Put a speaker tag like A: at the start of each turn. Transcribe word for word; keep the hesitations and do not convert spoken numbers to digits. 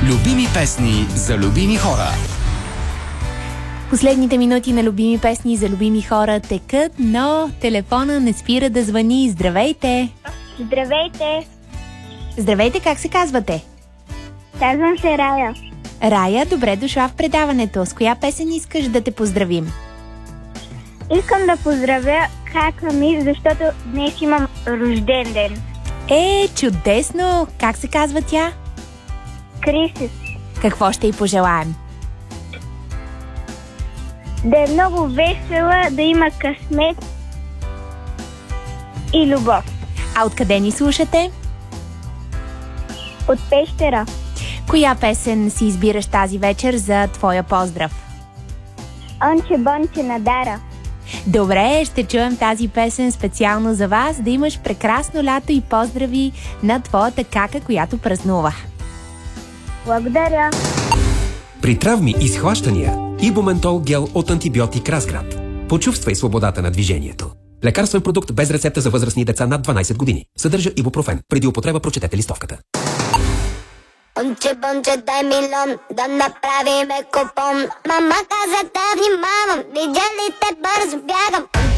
A: Любими песни за любими хора.
B: Последните минути на любими песни за любими хора текат, но телефона не спира да звъни. Здравейте!
C: Здравейте!
B: Здравейте, как се казвате?
C: Казвам се Рая.
B: Рая, добре дошла в предаването. С коя песен искаш да те поздравим?
C: Искам да поздравя кака ми, защото днес имам рожден ден.
B: Е, чудесно! Как се казва тя?
C: Крисис.
B: Какво ще й пожелаем?
C: Да е много весела, да има късмет и любов.
B: А откъде ни слушате?
C: От Пещера.
B: Коя песен си избираш тази вечер за твоя поздрав?
C: Онче Бонче на Дара.
B: Добре, ще чуем тази песен специално за вас. Да имаш прекрасно лято и поздрави на твоята кака, която празнува.
C: Благодаря.
D: При травми и схващания Ибументол гел от антибиотик Разград. Почувствай свободата на движението. Лекарствен продукт без рецепта за възрастни деца над дванайсет години. Съдържа ибупрофен. Преди употреба прочетете листовката.
E: Онче, бонче, дай милион, да направиме купон. Мама каза да внимавам, видя ли те бързо бягам.